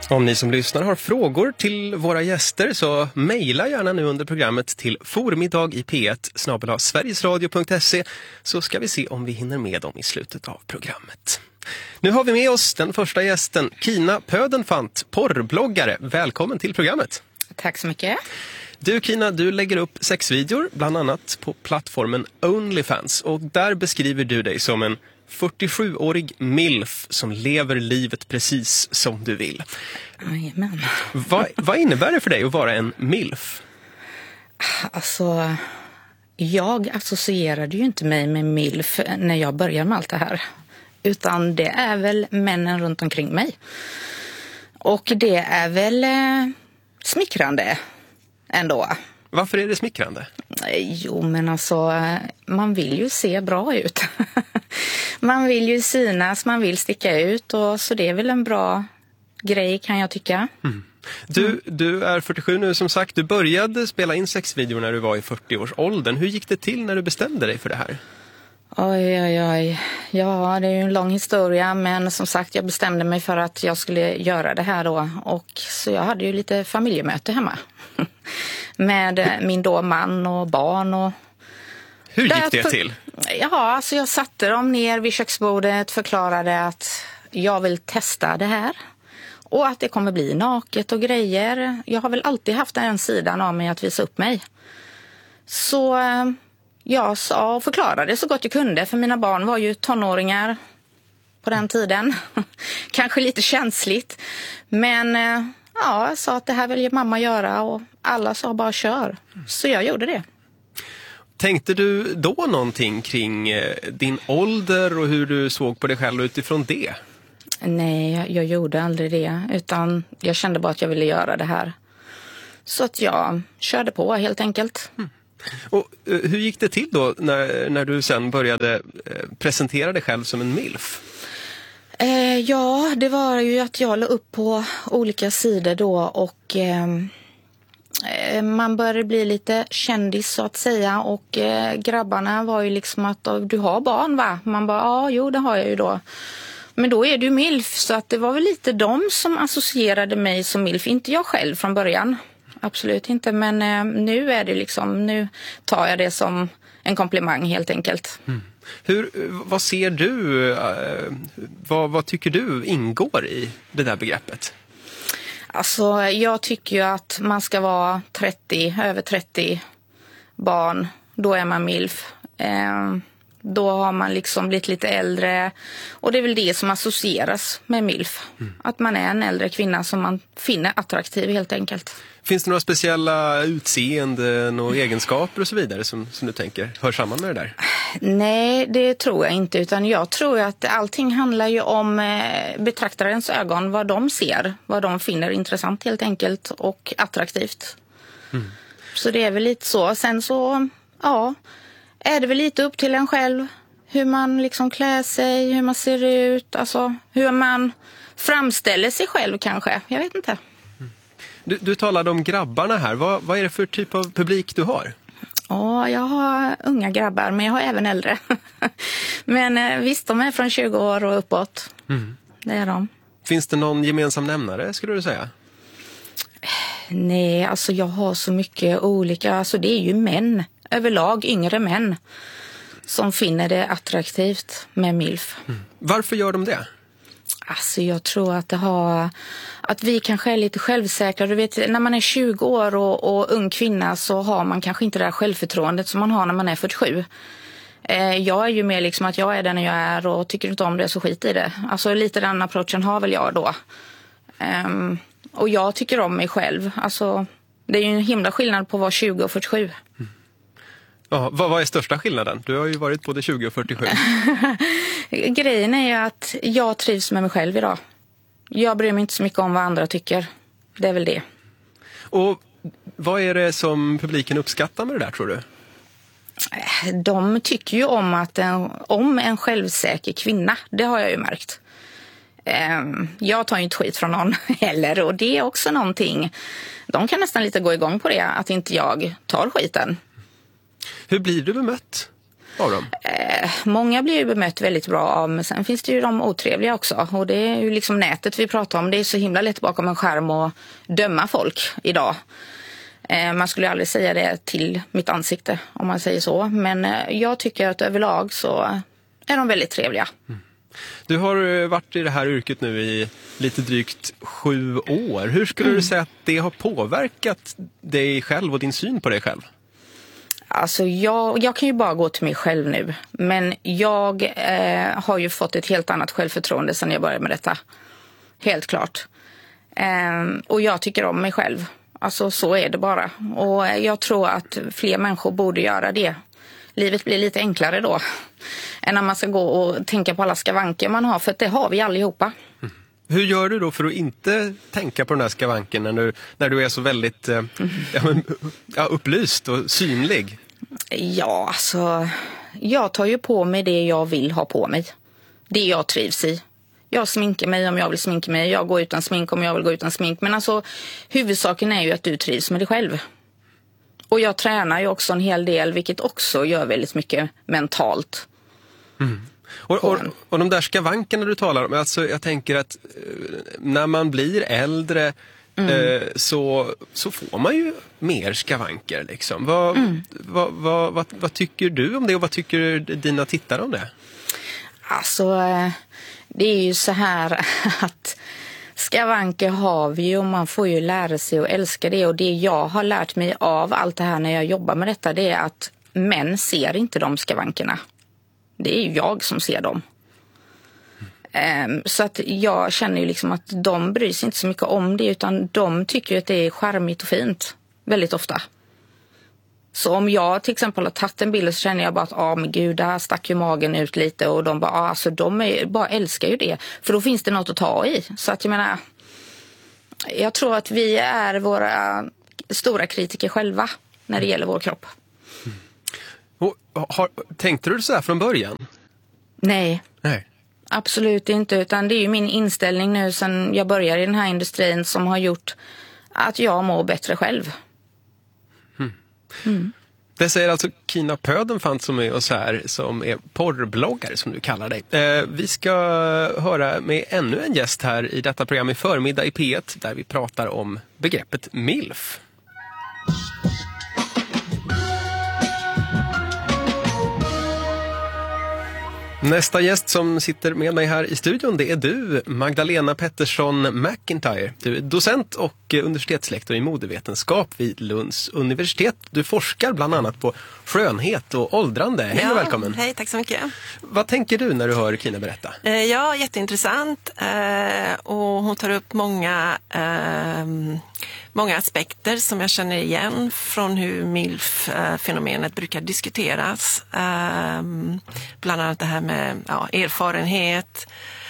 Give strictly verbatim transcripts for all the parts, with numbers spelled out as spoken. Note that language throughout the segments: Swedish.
Om ni som lyssnar har frågor till våra gäster så mejla gärna nu under programmet till formiddag i p ett snabel-a sverigesradio punkt se så ska vi se om vi hinner med dem i slutet av programmet. Nu har vi med oss den första gästen, Kina Pödenfant, porrbloggare. Välkommen till programmet. Tack så mycket. Du Kina, du lägger upp sexvideor bland annat på plattformen OnlyFans och där beskriver du dig som en fyrtiosjuårig milf som lever livet precis som du vill. Jajamän. Vad, vad innebär det för dig att vara en milf? Alltså, jag associerade ju inte mig med milf när jag började med allt det här. Utan det är väl männen runt omkring mig. Och det är väl eh, smickrande ändå. Varför är det smickrande? Jo, men alltså, man vill ju se bra ut. Man vill ju synas, man vill sticka ut. Och så det är väl en bra grej kan jag tycka. Mm. Du, mm. du är fyrtiosju nu som sagt. Du började spela in sexvideor när du var i fyrtio-årsåldern. Hur gick det till när du bestämde dig för det här? Oj, oj, oj. Ja, det är ju en lång historia. Men som sagt, jag bestämde mig för att jag skulle göra det här då. Och så jag hade ju lite familjemöte hemma. Med min då man och barn. Och hur gick det till? Ja, alltså jag satte dem ner vid köksbordet, förklarade att jag vill testa det här. Och att det kommer bli naket och grejer. Jag har väl alltid haft den sidan av mig att visa upp mig. Så jag sa och förklarade så gott jag kunde. För mina barn var ju tonåringar på den tiden. Kanske lite känsligt. Men ja, jag sa att det här vill ju mamma göra. Och alla sa bara kör. Så jag gjorde det. Tänkte du då någonting kring din ålder och hur du såg på dig själv utifrån det? Nej, jag, jag gjorde aldrig det. Utan jag kände bara att jag ville göra det här. Så att jag körde på helt enkelt. Mm. Och hur gick det till då när, när du sen började presentera dig själv som en milf? Eh, ja, det var ju att jag la upp på olika sidor då och... Eh, man började bli lite kändis så att säga och eh, grabbarna var ju liksom att du har barn va? Man bara ja, jo det har jag ju då. Men då är du milf så att det var väl lite de som associerade mig som milf, inte jag själv från början. Absolut inte, men eh, nu är det liksom, nu tar jag det som en komplimang helt enkelt. Mm. Hur, vad ser du, uh, vad, vad tycker du ingår i det där begreppet? Alltså jag tycker ju att man ska vara trettio, över trettio barn, då är man milf. Eh, då har man liksom blivit lite äldre och det är väl det som associeras med milf. Mm. Att man är en äldre kvinna som man finner attraktiv helt enkelt. Finns det några speciella utseenden och egenskaper och så vidare som, som du tänker hör samman med det där? Nej, det tror jag inte. Utan jag tror att allting handlar ju om eh, betraktarens ögon. Vad de ser, vad de finner intressant helt enkelt och attraktivt. Mm. Så det är väl lite så. Sen så, ja, är det väl lite upp till en själv. Hur man liksom klär sig, hur man ser ut. Alltså hur man framställer sig själv kanske. Jag vet inte. Du, du talade om grabbarna här. Vad, vad är det för typ av publik du har? Ja, jag har unga grabbar, men jag har även äldre. Men visst, de är från tjugo år och uppåt. Mm. Det är de. Finns det någon gemensam nämnare, skulle du säga? Nej, alltså jag har så mycket olika. Alltså det är ju män, överlag yngre män, som finner det attraktivt med milf. Mm. Varför gör de det? Alltså jag tror att det har, att vi kanske är lite självsäkra. Du vet, när man är tjugo år och, och ung kvinna så har man kanske inte det där självförtroendet som man har när man är fyrtiosju. Eh, jag är ju mer liksom att jag är den jag är och tycker inte om det så skit i det. Alltså lite den approachen har väl jag då. Um, och jag tycker om mig själv. Alltså det är ju en himla skillnad på att vara tjugo och fyrtiosju. Mm. Ja, vad, vad är största skillnaden? Du har ju varit både tjugo och fyrtiosju. Grejen är ju att jag trivs med mig själv idag. Jag bryr mig inte så mycket om vad andra tycker. Det är väl det. Och vad är det som publiken uppskattar med det där, tror du? De tycker ju om, att en, om en självsäker kvinna. Det har jag ju märkt. Jag tar ju inte skit från någon heller. Och det är också någonting. De kan nästan lite gå igång på det. Att inte jag tar skiten. Hur blir du bemött av dem? Eh, många blir ju bemött väldigt bra av, men sen finns det ju de otrevliga också. Och det är ju liksom nätet vi pratar om. Det är så himla lätt bakom en skärm att döma folk idag. Eh, man skulle aldrig säga det till mitt ansikte om man säger så. Men eh, jag tycker att överlag så är de väldigt trevliga. Mm. Du har varit i det här yrket nu i lite drygt sju år. Hur skulle mm. du säga att det har påverkat dig själv och din syn på dig själv? Alltså jag, jag kan ju bara gå till mig själv nu. Men jag eh, har ju fått ett helt annat självförtroende sedan jag började med detta. Helt klart. Eh, och jag tycker om mig själv. Alltså så är det bara. Och jag tror att fler människor borde göra det. Livet blir lite enklare då. Än när man ska gå och tänka på alla skavanker man har. För det har vi allihopa. Mm. Hur gör du då för att inte tänka på den här skavanken när du, när du är så väldigt eh, mm. ja, men, ja, upplyst och synlig? Ja, alltså jag tar ju på mig det jag vill ha på mig. Det jag trivs i. Jag sminkar mig om jag vill sminka mig. Jag går utan smink om jag vill gå utan smink. Men alltså huvudsaken är ju att du trivs med dig själv. Och jag tränar ju också en hel del, vilket också gör väldigt mycket mentalt. Mm. Och, och, och de där skavankerna du talar om, alltså jag tänker att eh, när man blir äldre mm. eh, så, så får man ju mer skavanker liksom. Vad, mm. vad, vad, vad, vad tycker du om det och vad tycker dina tittare om det? Alltså det är ju så här att skavanker har vi ju och man får ju lära sig att älska det. Och det jag har lärt mig av allt det här när jag jobbar med detta, det är att män ser inte de skavankerna. Det är ju jag som ser dem. Mm. Så att jag känner ju liksom att de bryr sig inte så mycket om det, utan de tycker att det är charmigt och fint väldigt ofta. Så om jag till exempel har tagit en bild så känner jag bara att ah, men gud, där stack ju magen ut lite och de bara, ah, alltså de är, bara älskar ju det. För då finns det något att ta i. Så att jag menar, jag tror att vi är våra stora kritiker själva när det gäller vår kropp. Mm. Och, har, tänkte du så här från början? Nej. Nej. Absolut inte, utan det är ju min inställning nu sedan jag började i den här industrin som har gjort att jag mår bättre själv. Mm. Mm. Det säger alltså Kina Pödenfant som är oss här, som är porrbloggare som du kallar dig. Eh, vi ska höra med ännu en gäst här i detta program i förmiddag i P ett där vi pratar om begreppet milf. Nästa gäst som sitter med mig här i studion, det är du, Magdalena Pettersson McIntyre. Du är docent och universitetslektor i modevetenskap vid Lunds universitet. Du forskar bland annat på skönhet och åldrande. Hej och ja, välkommen. Hej, tack så mycket. Vad tänker du när du hör Kina berätta? Ja, jätteintressant. Och hon tar upp många, många aspekter som jag känner igen från hur milf-fenomenet brukar diskuteras. Bland annat det här med ja, erfarenhet,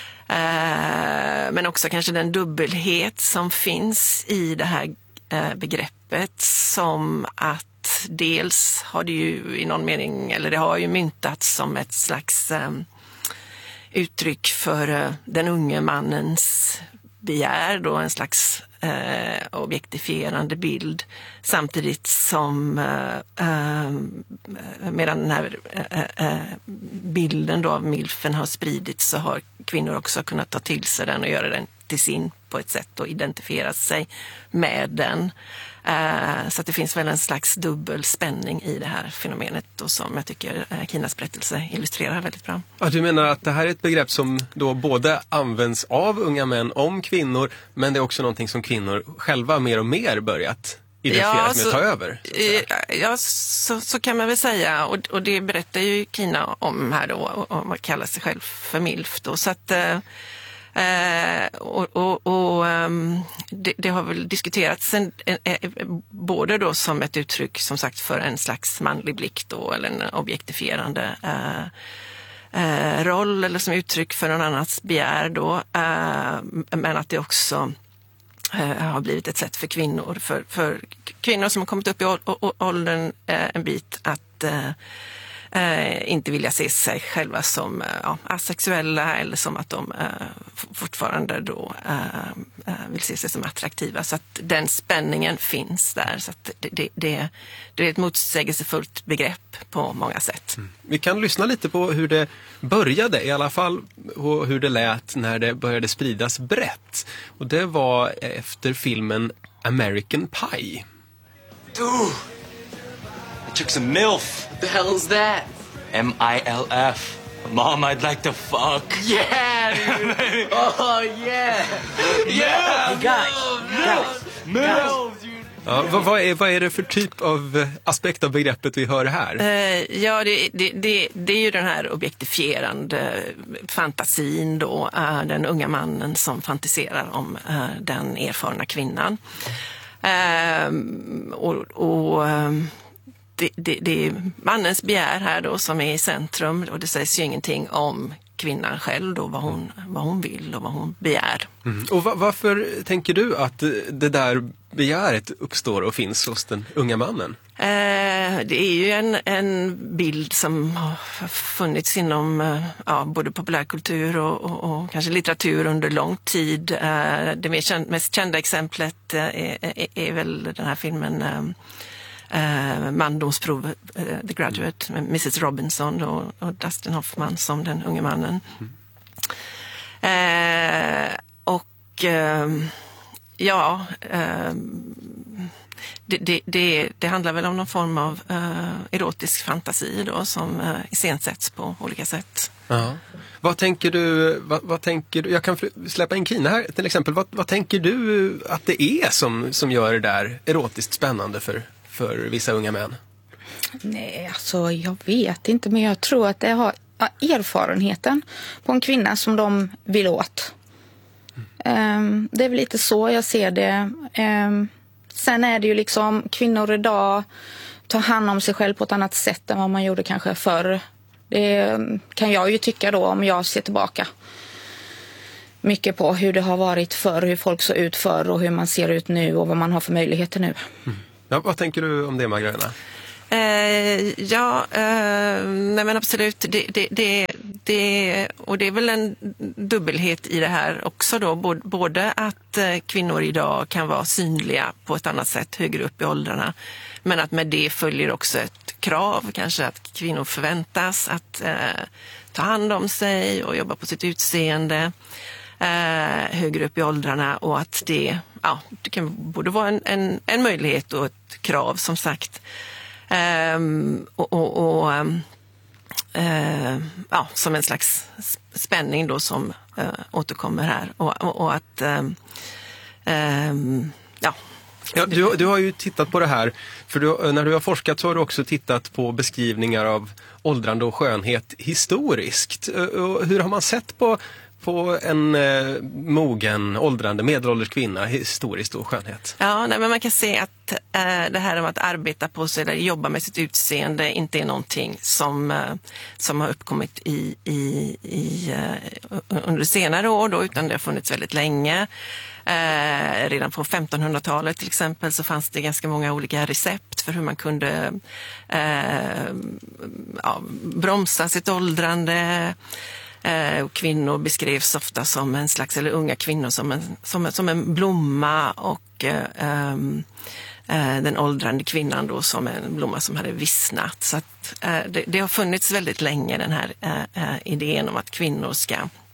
men också kanske den dubbelhet som finns i det här begreppet, som att dels har det ju i någon mening, eller det har ju myntats som ett slags um, uttryck för uh, den unge mannens begär, då en slags uh, objektifierande bild, samtidigt som uh, uh, medan den här uh, uh, bilden då av milfen har spridits, så har kvinnor också kunnat ta till sig den och göra den till sin på ett sätt och identifiera sig med den. Så att det finns väl en slags dubbel spänning i det här fenomenet, och som jag tycker Kinas berättelse illustrerar väldigt bra. Ja, du menar att det här är ett begrepp som då både används av unga män om kvinnor, men det är också någonting som kvinnor själva mer och mer börjat identifiera ja, med att ta över? Ja, så, så kan man väl säga. Och, och det berättar ju Kina om här då, om man kallar sig själv för milf då. Så att Uh, och, och, och um, det, det har väl diskuterats en, en, en, både då som ett uttryck som sagt för en slags manlig blick då, eller en objektifierande uh, uh, roll, eller som uttryck för någon annans begär då, uh, men att det också uh, har blivit ett sätt för kvinnor, för, för kvinnor som har kommit upp i å, å, åldern uh, en bit att uh, eh, inte vilja se sig själva som eh, ja, asexuella eller som att de eh, fortfarande då eh, vill se sig som attraktiva. Så att den spänningen finns där. Så att det, det, det, det är ett motsägelsefullt begrepp på många sätt. Mm. Vi kan lyssna lite på hur det började, i alla fall och hur det lät när det började spridas brett. Och det var efter filmen American Pie. Dude, I took some MILF. What the hell is that? M I L F. Mom, I'd like to fuck. Yeah, dude. Oh, yeah. Yeah! Hey, guys. Guys. MILF! Ja, vad, vad, är, vad är det för typ av aspekt av begreppet vi hör här? Eh, ja, det, det, det, det är ju den här objektifierande fantasin då. Eh, den unga mannen som fantiserar om eh, den erfarna kvinnan. Eh, och... och Det, det, det är mannens begär här då som är i centrum, och det sägs ju ingenting om kvinnan själv då, vad hon, vad hon vill och vad hon begär. Mm. Och va- varför tänker du att det där begäret uppstår och finns hos den unga mannen? Eh, det är ju en, en bild som har funnits inom eh, ja, både populärkultur och, och, och kanske litteratur under lång tid. Eh, det mer känd, mest kända exemplet eh, är, är, är väl den här filmen eh, Uh, mandomsprov, uh, The Graduate, med missus Robinson och, och Dustin Hoffman som den unge mannen. Mm. Uh, och uh, ja, uh, det, det, det, det handlar väl om någon form av uh, erotisk fantasi då, som uh, iscensätts på olika sätt. Ja. Vad tänker du, vad, vad tänker du, jag kan släppa in Kina här till exempel, vad, vad tänker du att det är som, som gör det där erotiskt spännande för för vissa unga män? Nej, alltså jag vet inte, men jag tror att det har erfarenheten på en kvinna som de vill åt. Mm. Um, det är väl lite så jag ser det. Um, sen är det ju liksom, kvinnor idag tar hand om sig själv på ett annat sätt än vad man gjorde kanske förr. Det kan jag ju tycka då, om jag ser tillbaka mycket på hur det har varit förr, hur folk såg ut förr och hur man ser ut nu och vad man har för möjligheter nu. Mm. Ja, vad tänker du om det, Magdalena? Eh, ja, eh, nej men absolut. Det, det, det, det, och det är väl en dubbelhet i det här också då. Både att eh, kvinnor idag kan vara synliga på ett annat sätt högre upp i åldrarna. Men att med det följer också ett krav, kanske att kvinnor förväntas att eh, ta hand om sig och jobba på sitt utseende eh, högre upp i åldrarna, och att det, ja, det kan både vara en, en, en möjlighet och ett krav som sagt. Um, och, och, och um, uh, ja, som en slags spänning då som uh, återkommer här, och, och, och att um, um, ja. Ja, du, du har ju tittat på det här, för du, när du har forskat så har du också tittat på beskrivningar av åldrande och skönhet historiskt. Och hur har man sett på på en eh, mogen, åldrande, medelålders kvinna historiskt och skönhet? Ja, nej, men man kan se att eh, det här om att arbeta på sig eller jobba med sitt utseende inte är någonting som, eh, som har uppkommit i, i, i, eh, under senare år då, utan det har funnits väldigt länge. Eh, redan på femtonhundratalet till exempel så fanns det ganska många olika recept för hur man kunde eh, ja, bromsa sitt åldrande. Eh, och kvinnor beskrevs ofta som en slags, eller unga kvinnor som en, som en, som en blomma, och eh, eh, den åldrande kvinnan då som en blomma som hade vissnat. Så att, eh, det, det har funnits väldigt länge den här eh, idén om att kvinnor ska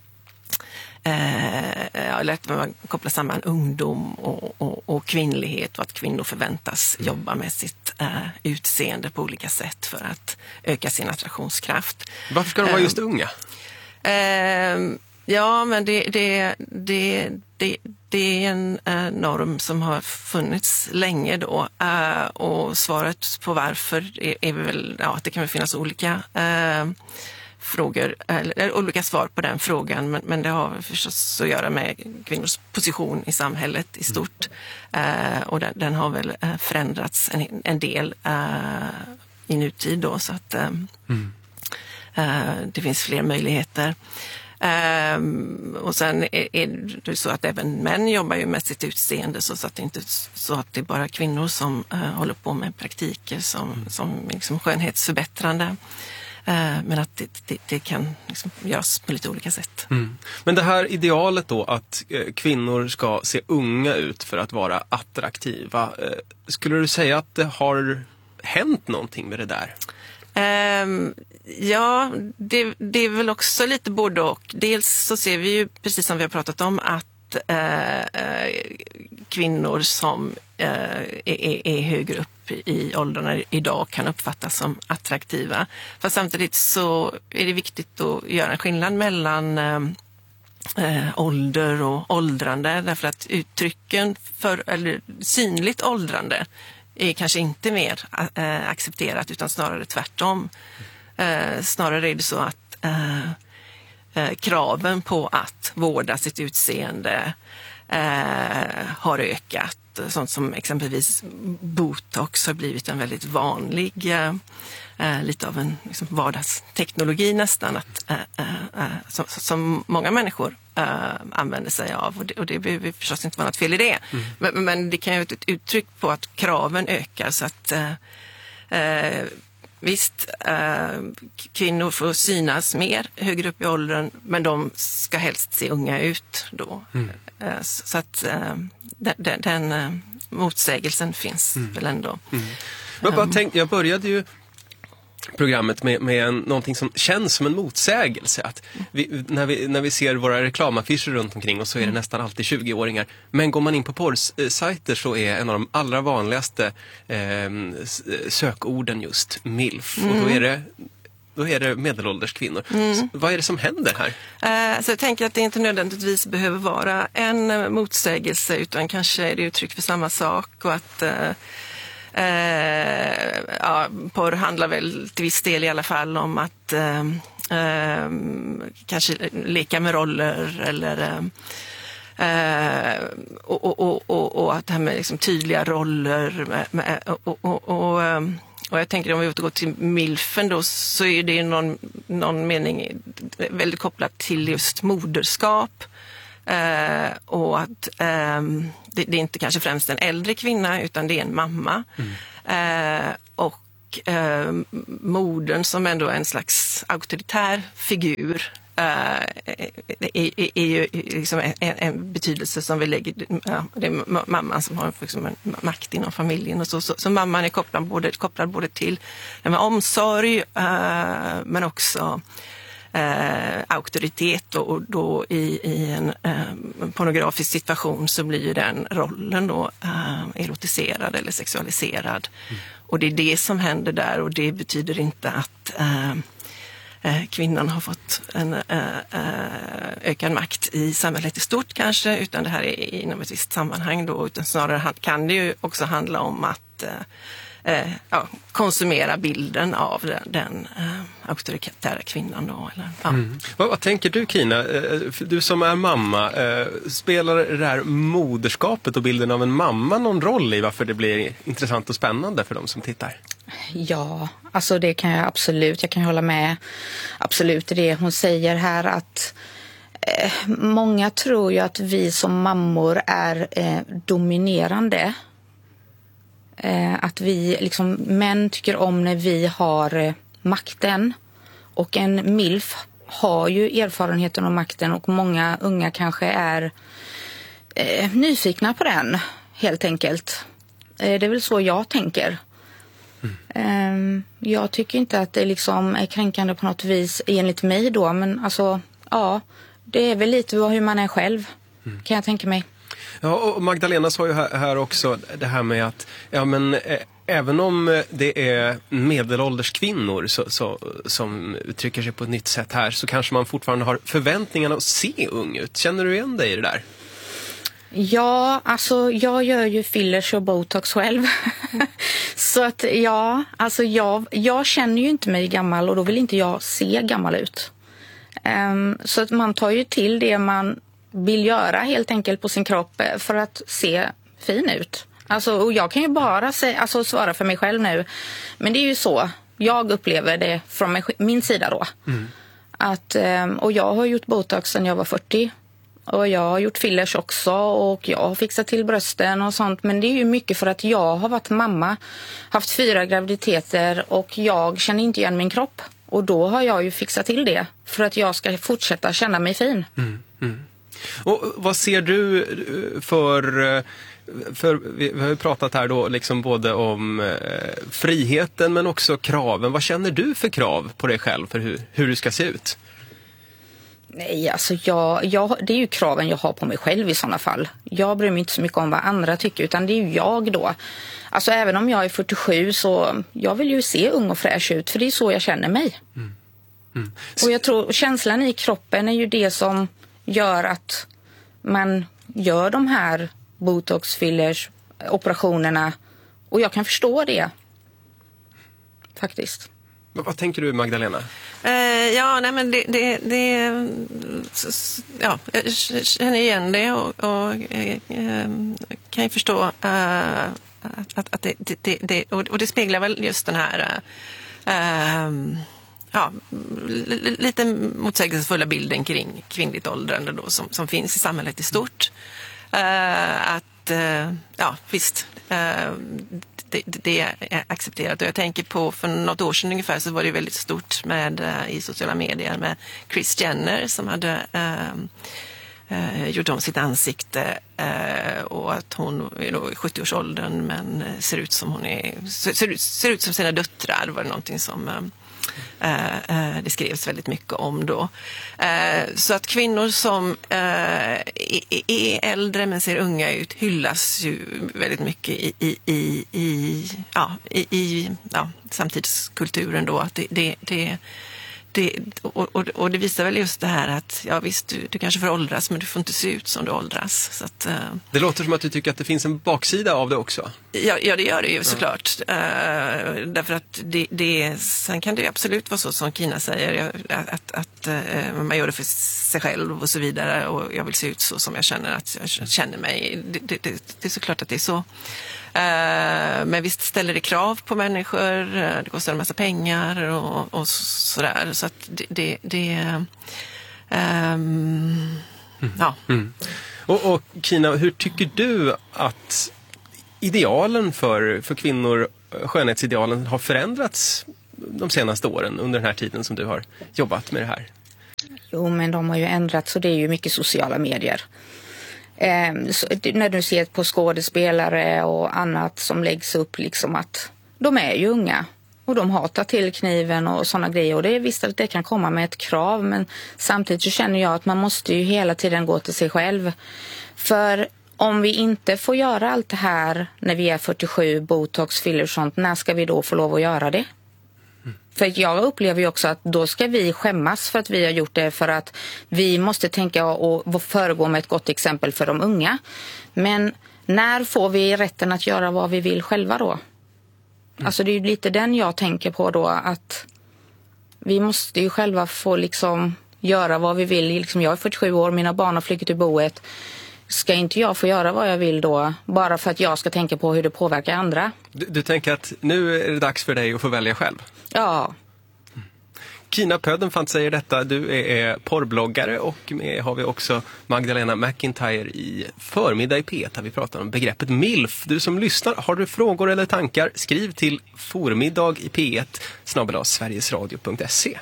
eh, ja, lätt man koppla samman ungdom och, och, och kvinnlighet, och att kvinnor förväntas jobba med sitt eh, utseende på olika sätt för att öka sin attraktionskraft. Varför ska de vara just unga? Uh, ja, men det, det, det, det, det är en uh, norm som har funnits länge då. Uh, och svaret på varför är, är väl, ja, det kan väl finnas olika uh, frågor, eller olika svar på den frågan, men, men det har förstås att göra med kvinnors position i samhället i stort. Uh, och den, den har väl uh, förändrats en, en del uh, i nutid då, så att uh, mm. Uh, det finns fler möjligheter. Uh, och sen är, är det så att även män jobbar ju med sitt utseende, så, så att det inte så att det är bara kvinnor som uh, håller på med praktiker som, mm. som liksom skönhetsförbättrande. Eh, men att det, det, det kan liksom göras på lite olika sätt. Mm. Men det här idealet då att eh, kvinnor ska se unga ut för att vara attraktiva. Eh, skulle du säga att det har hänt någonting med det där? Um, ja, det, det är väl också lite både och. Dels så ser vi ju, precis som vi har pratat om, att uh, uh, kvinnor som uh, är, är högre upp i åldrarna idag kan uppfattas som attraktiva. Fast samtidigt så är det viktigt att göra en skillnad mellan uh, uh, ålder och åldrande, därför att uttrycken för eller synligt åldrande är kanske inte mer äh, accepterat, utan snarare tvärtom. Äh, snarare är det så att äh, äh, kraven på att vårda sitt utseende äh, har ökat. Sånt som exempelvis botox har blivit en väldigt vanlig, äh, lite av en liksom, vardagsteknologi nästan, att, äh, äh, som, som många människor äh, använder sig av. Och det, och det behöver förstås inte vara något fel i det. Mm. Men, men det kan ju vara ett uttryck på att kraven ökar, så att äh, äh, visst, äh, kvinnor får synas mer högre upp i åldern, men de ska helst se unga ut då. Mm. Äh, så, så att äh, den, den, den äh, motsägelsen finns mm. väl ändå. Mm. Jag, bara tänk, jag började ju programmet med, med en, någonting som känns som en motsägelse. Att vi, när, vi, när vi ser våra reklamaffischer runt omkring och så är det mm. nästan alltid tjugo-åringar. Men går man in på porrsajter så är en av de allra vanligaste eh, sökorden just milf. Mm. Och då är det Då är det medelålders kvinnor. Mm. Vad är det som händer här? Uh, så jag tänker att det inte nödvändigtvis behöver vara en motsägelse, utan kanske är det uttryck för samma sak, och att uh, uh, ja, porr handlar väl till viss del i alla fall om att uh, uh, kanske leka med roller eller uh, Uh, och, och, och, och, och att det här med liksom tydliga roller med, med, och, och, och, um, och jag tänker om vi återgår till milfen då, så är det någon, någon mening väldigt kopplat till just moderskap, uh, och att um, det, det är inte kanske främst en äldre kvinna, utan det är en mamma. Mm. Uh, och uh, modern som ändå är en slags auktoritär figur Uh, är, är, är ju liksom en, en betydelse som vi lägger, ja, det är mamman som har liksom en makt inom familjen och så, så, så mamman är kopplad både, kopplad både till med omsorg uh, men också uh, auktoritet, och, och då i, i en uh, pornografisk situation så blir ju den rollen då uh, erotiserad eller sexualiserad. Mm. Och det är det som händer där, och det betyder inte att uh, kvinnan har fått en äh, ökad makt i samhället i stort kanske, utan det här är inom ett visst sammanhang då, utan snarare kan det ju också handla om att äh, ja, konsumera bilden av den, den äh, auktoritära kvinnan då. Eller, ja. mm. vad, vad tänker du, Kina? Du som är mamma, äh, spelar det här moderskapet och bilden av en mamma någon roll i varför det blir intressant och spännande för de som tittar? Ja, alltså det kan jag absolut, jag kan hålla med absolut i det hon säger här, att eh, många tror ju att vi som mammor är eh, dominerande. Eh, att vi liksom, män tycker om när vi har eh, makten, och en milf har ju erfarenheten om makten, och många unga kanske är eh, nyfikna på den helt enkelt. Eh, det är väl så jag tänker. Mm. Jag tycker inte att det liksom är kränkande på något vis enligt mig då, men alltså ja, det är väl lite hur man är själv, mm. kan jag tänka mig. Ja, och Magdalena sa ju här, här också det här med att ja, men eh, även om det är medelålders kvinnor så, så, som uttrycker sig på ett nytt sätt här, så kanske man fortfarande har förväntningarna att se ung ut. Känner du igen dig i det där? Ja, alltså jag gör ju fillers och botox själv. Så att ja, alltså jag, jag känner ju inte mig gammal, och då vill inte jag se gammal ut. Um, så att man tar ju till det man vill göra helt enkelt på sin kropp för att se fin ut. Alltså, och jag kan ju bara säga, alltså, svara för mig själv nu. Men det är ju så jag upplever det från mig, min sida då. Mm. Att, um, och jag har gjort botox sedan jag var fyrtio. Och jag har gjort fillers också, och jag har fixat till brösten och sånt. Men det är ju mycket för att jag har varit mamma, haft fyra graviditeter, och jag känner inte igen min kropp. Och då har jag ju fixat till det för att jag ska fortsätta känna mig fin. Mm, mm. Och vad ser du för, för vi har ju pratat här då liksom både om eh, friheten men också kraven. Vad känner du för krav på dig själv för hur, hur du ska se ut? Nej, alltså jag, jag, det är ju kraven jag har på mig själv i sådana fall. Jag bryr mig inte så mycket om vad andra tycker, utan det är ju jag då. Alltså även om jag är fyrtiosju så jag vill ju se ung och fräsch ut, för det är så jag känner mig. Mm. Mm. Och jag tror känslan i kroppen är ju det som gör att man gör de här botox, fillers, operationerna. Och jag kan förstå det. Faktiskt. Vad tänker du, Magdalena? Uh, ja, nej men det, det, det ja, jag känner igen det och, och uh, kan ju förstå uh, att, att det, det, det, och det speglar väl just den här uh, ja, lite motsägelsefulla bilden kring kvinnligt åldrande då, som, som finns i samhället i stort. Uh, att, uh, ja visst, uh, det, det är accepterat. Och jag tänker på, för något år sedan ungefär så var det väldigt stort med, uh, i sociala medier med Kris Jenner som hade uh, uh, gjort om sitt ansikte uh, och att hon är då i sjuttio-årsåldern men ser ut som hon är, ser ut, ser ut som sina döttrar, var det någonting som uh, Uh, uh, det skrevs väldigt mycket om då. Uh, så att kvinnor som uh, är, är äldre men ser unga ut hyllas ju väldigt mycket i, i, i, i, ja, i, i ja, samtidskulturen då. Att det, det, det, det, och, och, och det visar väl just det här att ja visst, du, du kanske får åldras men du får inte se ut som du åldras. Så att, uh, det låter som att du tycker att det finns en baksida av det också. Ja, ja det gör det ju såklart. Ja. Uh, därför att det, det, sen kan det absolut vara så som Kina säger, att, att, att uh, man gör det för sig själv och så vidare och jag vill se ut så som jag känner att jag känner mig. Det, det, det, det är såklart att det är så. Uh, men visst ställer det krav på människor, uh, det kostar en massa pengar och, och sådär. Så att det... det, det um, mm. ja. Mm. Och, och Kina, hur tycker du att idealen för, för kvinnor, skönhetsidealen har förändrats de senaste åren under den här tiden som du har jobbat med det här? Jo, men de har ju ändrats och det är ju mycket sociala medier. Eh, så, när du ser på skådespelare och annat som läggs upp liksom att de är ju unga och de hatar till kniven och sådana grejer och det är visst att det kan komma med ett krav, men samtidigt så känner jag att man måste ju hela tiden gå till sig själv. För om vi inte får göra allt det här när vi är fyrtiosju, botox, filler och sånt, när ska vi då få lov att göra det? Mm. För jag upplever ju också att då ska vi skämmas för att vi har gjort det, för att vi måste tänka och föregå med ett gott exempel för de unga. Men när får vi rätten att göra vad vi vill själva då? Mm. Alltså det är ju lite den jag tänker på då, att vi måste ju själva få liksom göra vad vi vill. Liksom jag är fyrtiosju år, mina barn har flyttat till boet. Ska inte jag få göra vad jag vill då, bara för att jag ska tänka på hur det påverkar andra? Du, du tänker att nu är det dags för dig att få välja själv? Ja. Mm. Kina Pödenfant säger detta. Du är porrbloggare och med har vi också Magdalena McIntyre i Förmiddag i P ett. Vi pratar om begreppet milf. Du som lyssnar, har du frågor eller tankar? Skriv till formiddag i P ett snabel-a sverigesradio punkt se.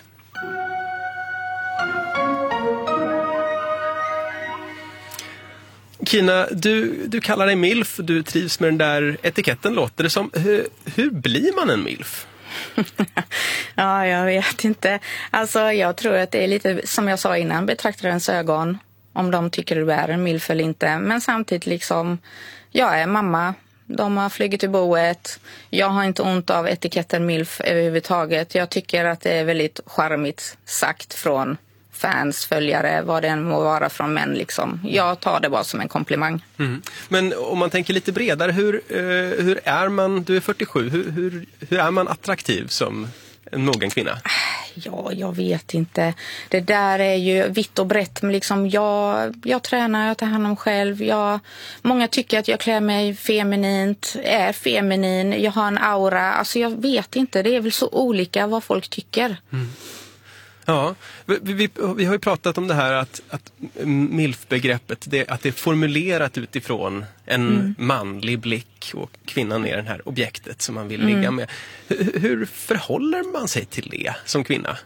Kina, du, du kallar dig milf, du trivs med den där etiketten, låter det som. Hur, hur blir man en milf? Ja, jag vet inte. Alltså jag tror att det är lite, som jag sa innan, betraktarens ögon. Om de tycker du är en milf eller inte. Men samtidigt liksom, jag är mamma. De har flugit till boet. Jag har inte ont av etiketten milf överhuvudtaget. Jag tycker att det är väldigt charmigt sagt från fans, följare, vad det än må vara från män liksom. Jag tar det bara som en komplimang. Mm. Men om man tänker lite bredare, hur, eh, hur är man, du är fyrtiosju, hur, hur, hur är man attraktiv som en mogen kvinna? Ja, jag vet inte. Det där är ju vitt och brett, men liksom jag, jag tränar, jag tar hand om själv. Jag, många tycker att jag klär mig feminint, är feminin, jag har en aura. Alltså jag vet inte, det är väl så olika vad folk tycker. Mm. Ja, vi, vi, vi har ju pratat om det här att, att milf-begreppet, det, att det är formulerat utifrån en mm. manlig blick och kvinnan är den här objektet som man vill mm. ligga med. Hur, hur förhåller man sig till det som kvinna?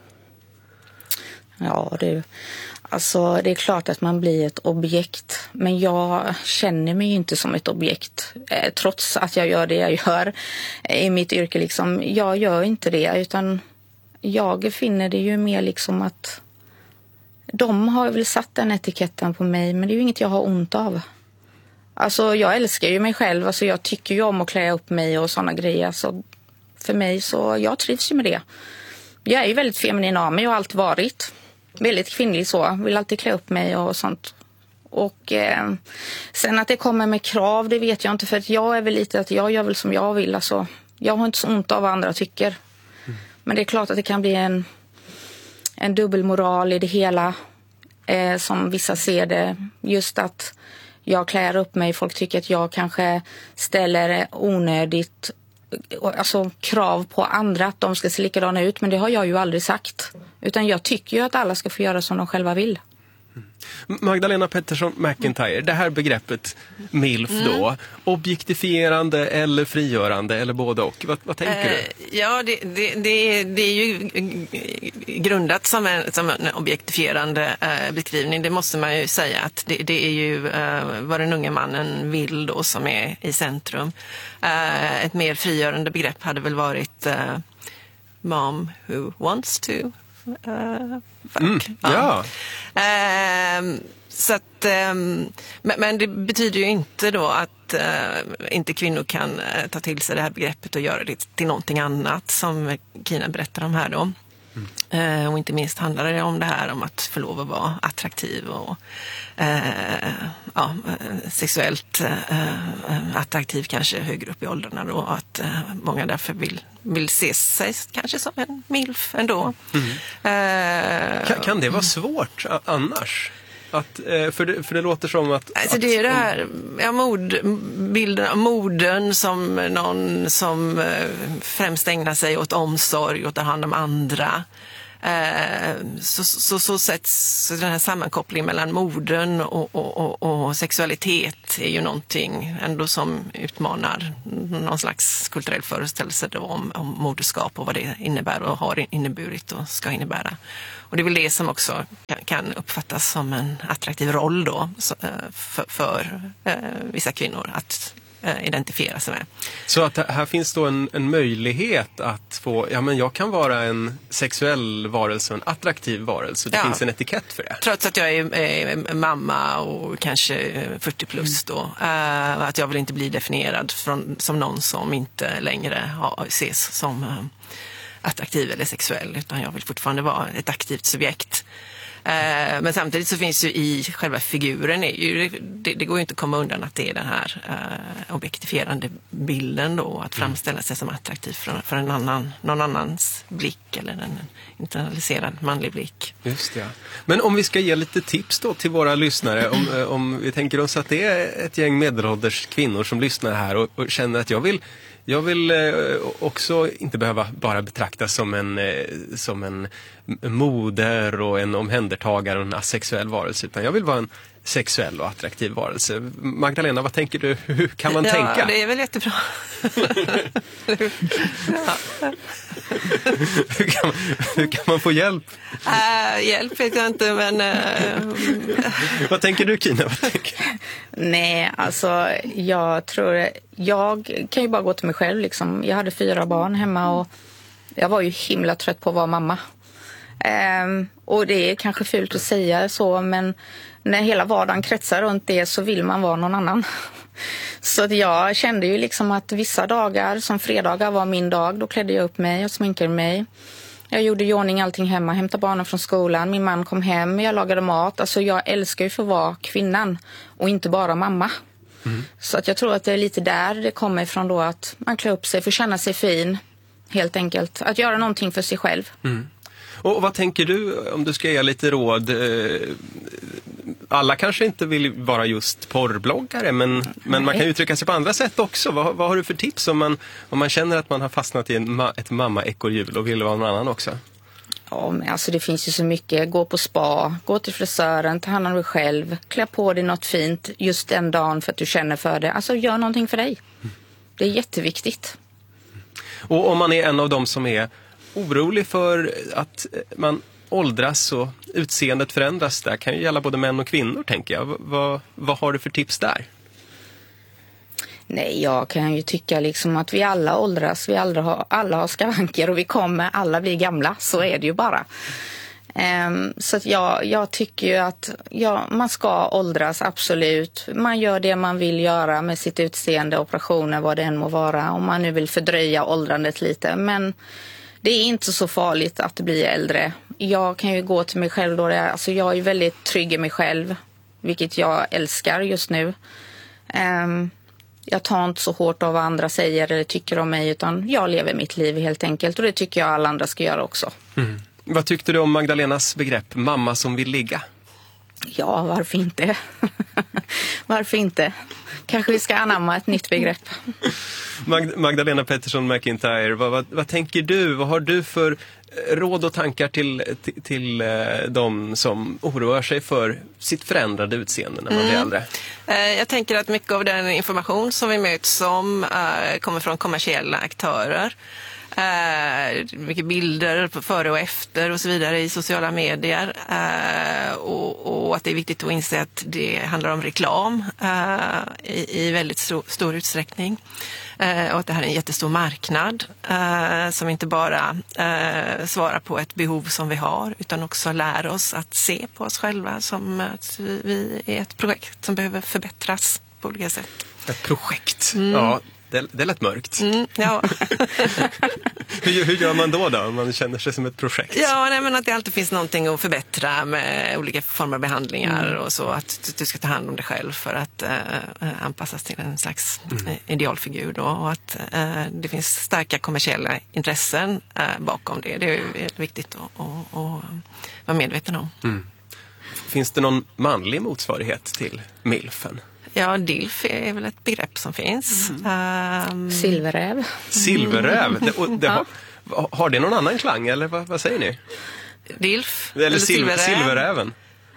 Ja, det, alltså, det är klart att man blir ett objekt, men jag känner mig ju inte som ett objekt eh, trots att jag gör det jag gör i mitt yrke. Liksom. Jag gör inte det, utan jag finner det ju mer liksom att de har väl satt den etiketten på mig, men det är ju inget jag har ont av. Alltså jag älskar ju mig själv, alltså jag tycker ju om att klä upp mig och sådana grejer. Alltså, för mig så, jag trivs ju med det. Jag är ju väldigt feminin av mig och har alltid varit. Väldigt kvinnlig så, vill alltid klä upp mig och sånt. Och eh, sen att det kommer med krav, det vet jag inte, för att jag är väl lite att jag gör väl som jag vill. Alltså, jag har inte så ont av vad andra tycker. Mm. Men det är klart att det kan bli en, en dubbelmoral i det hela, eh, som vissa ser det. Just att jag klär upp mig, folk tycker att jag kanske ställer onödigt alltså krav på andra att de ska se likadana ut, men det har jag ju aldrig sagt. Utan jag tycker ju att alla ska få göra som de själva vill. Magdalena Pettersson McIntyre, det här begreppet milf då, mm. objektifierande eller frigörande eller både och, vad, vad tänker eh, du? Ja, det, det, det, det är ju grundat som en, som en objektifierande eh, beskrivning, det måste man ju säga att det, det är ju eh, vad den unge mannen vill då som är i centrum. Eh, ett mer frigörande begrepp hade väl varit eh, mom who wants to. Uh, mm, ja. Uh, så att, um, men, men det betyder ju inte då att uh, inte kvinnor kan uh, ta till sig det här begreppet och göra det till någonting annat som Kina berättar om här då. Mm. Uh, och inte minst handlar det om det här om att få lov att vara attraktiv och uh, ja, sexuellt uh, attraktiv kanske högre upp i åldrarna då, och att uh, många därför vill, vill se sig kanske som en milf ändå. Mm. Uh, kan, kan det vara svårt annars? Att, för, det, för det låter som att... Alltså att, det är det här, ja, mod, bilden av moden som någon som främst ägnar sig åt omsorg och tar hand om andra. Så, så, så sätts den här sammankopplingen mellan moden och, och, och, och sexualitet är ju någonting ändå som utmanar någon slags kulturell föreställelse då om, om moderskap och vad det innebär och har inneburit och ska innebära. Och det är väl det som också kan uppfattas som en attraktiv roll då för, för eh, vissa kvinnor att eh, identifiera sig med. Så att här finns då en, en möjlighet att få, ja men jag kan vara en sexuell varelse, en attraktiv varelse. Det ja. finns en etikett för det. Trots att jag är, är mamma och kanske fyrtio plus då. Eh, att jag vill inte bli definierad från, som någon som inte längre har, ses som... Eh, attraktiv eller sexuell, utan jag vill fortfarande vara ett aktivt subjekt. Eh, men samtidigt så finns ju i själva figuren, är ju, det, det går ju inte att komma undan att det är den här eh, objektifierande bilden då, att framställa sig som attraktiv för, för en annan, någon annans blick eller en internaliserad manlig blick. Just det. Men om vi ska ge lite tips då till våra lyssnare, om, om vi tänker oss att det är ett gäng medelålders kvinnor som lyssnar här och, och känner att jag vill Jag vill eh, också inte behöva bara betraktas som en, eh, som en moder och en omhändertagare och en asexuell varelse, utan jag vill vara en sexuell och attraktiv varelse. Magdalena, vad tänker du? Hur kan man ja, tänka? Ja, det är väl jättebra. ja. hur, kan man, hur kan man få hjälp? Uh, hjälp vet jag inte, men... Uh... vad tänker du, Kina? Vad tänker du? Nej, alltså jag tror... Jag kan ju bara gå till mig själv. Liksom. Jag hade fyra barn hemma och jag var ju himla trött på att vara mamma. Um, och det är kanske fult att säga så, men när hela vardagen kretsar runt det så vill man vara någon annan. Så att jag kände ju liksom att vissa dagar, som fredagar var min dag, då klädde jag upp mig och sminkade mig. Jag gjorde i ordning allting hemma, hämtade barnen från skolan, min man kom hem, jag lagade mat. Alltså jag älskar ju för att vara kvinnan och inte bara mamma. Mm. Så att jag tror att det är lite där det kommer ifrån då, att man klär upp sig för att känna sig fin, helt enkelt. Att göra någonting för sig själv. Mm. Och vad tänker du, om du ska ge lite råd? Alla kanske inte vill vara just porrbloggare, men, men man kan ju uttrycka sig på andra sätt också. Vad, vad har du för tips om man, om man känner att man har fastnat i en, ett mamma-ekorrhjul och vill vara någon annan också? Ja, men alltså det finns ju så mycket. Gå på spa, gå till frisören, ta hand om dig själv, klä på dig något fint just den dagen för att du känner för det. Alltså gör någonting för dig. Det är jätteviktigt. Och om man är en av dem som är orolig för att man åldras och utseendet förändras, där kan ju gälla både män och kvinnor, tänker jag. Vad, vad har du för tips där? Nej, jag kan ju tycka liksom att vi alla åldras, vi alla har, alla har skavanker och vi kommer alla bli gamla, så är det ju bara. Um, så att jag, jag tycker ju att ja, man ska åldras, absolut. Man gör det man vill göra med sitt utseende, operationer, vad det än må vara, om man nu vill fördröja åldrandet lite. Men det är inte så farligt att bli äldre. Jag kan ju gå till mig själv då, alltså jag är ju väldigt trygg i mig själv, vilket jag älskar just nu. Um, Jag tar inte så hårt av vad andra säger eller tycker om mig, utan jag lever mitt liv helt enkelt. Och det tycker jag alla andra ska göra också. Mm. Vad tyckte du om Magdalenas begrepp mamma som vill ligga? Ja, varför inte? Varför inte? Kanske vi ska anamma ett nytt begrepp. Mag- Magdalena Pettersson McIntyre, vad, vad, vad tänker du? Vad har du för råd och tankar till, till, till eh, de som oroar sig för sitt förändrade utseende när man blir äldre? Mm. Jag tänker att mycket av den information som vi möts om äh, kommer från kommersiella aktörer. Äh, mycket bilder före och efter och så vidare i sociala medier. Äh, och, och att det är viktigt att inse att det handlar om reklam äh, i, i väldigt stor, stor utsträckning. Uh, och att det här är en jättestor marknad uh, som inte bara uh, svarar på ett behov som vi har, utan också lär oss att se på oss själva som att vi är ett projekt som behöver förbättras på olika sätt. Ett projekt? Mm. Ja, det, det är lätt mörkt. Mm, ja. hur, hur gör man då då om man känner sig som ett projekt? Ja, nej, men att det alltid finns någonting att förbättra med olika former av behandlingar mm. och så, att du ska ta hand om dig själv för att uh, anpassas till en slags mm. idealfigur då, och att uh, det finns starka kommersiella intressen uh, bakom det. Det är viktigt att, att, att vara medveten om. Mm. Finns det någon manlig motsvarighet till milfen? Ja, dilf är väl ett begrepp som finns. Mm. Um... Silverräv. Silverräv? Det, och det ja. har, har det någon annan klang, eller vad, vad säger ni? Dilf? Eller, eller silverräv? silverräven?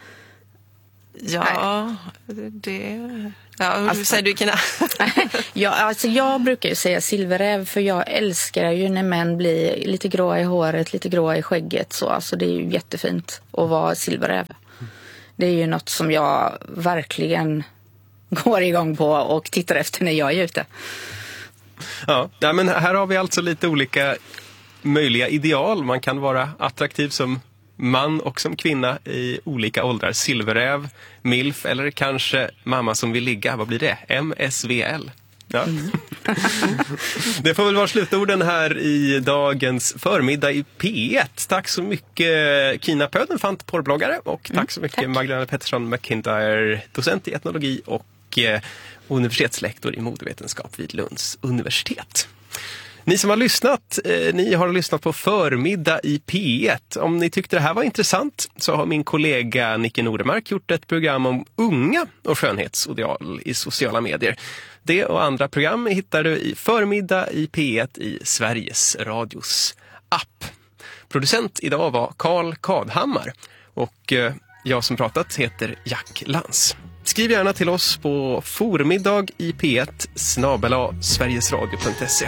Ja, det... Ja, hur alltså, säger du, Kina? ja, alltså jag brukar ju säga silverräv, för jag älskar ju när män blir lite gråa i håret, lite gråa i skägget. Så. Alltså det är ju jättefint att vara silverräv. Det är ju något som jag verkligen går igång på och tittar efter när jag är ute. Ja, ja, men här har vi alltså lite olika möjliga ideal. Man kan vara attraktiv som man och som kvinna i olika åldrar. Silverräv, milf eller kanske mamma som vill ligga. Vad blir det? M S V L. Ja. Mm. Det får väl vara slutorden här i dagens förmiddag i P ett. Tack så mycket Kina Pödenfant, porrbloggare, och tack mm, så mycket tack. Magdalena Pettersson McIntyre, docent i etnologi och eh, universitetslektor i modevetenskap vid Lunds universitet. Ni som har lyssnat, eh, ni har lyssnat på Förmiddag i P ett. Om ni tyckte det här var intressant så har min kollega Nicke Nordemark gjort ett program om unga och skönhetsideal i sociala medier. Det och andra program hittar du i Förmiddag i P ett i Sveriges Radios app. Producent idag var Karl Kadhammar och eh, jag som pratat heter Jack Lans. Skriv gärna till oss på formiddag i p ett snabel-a sverigesradio punkt se.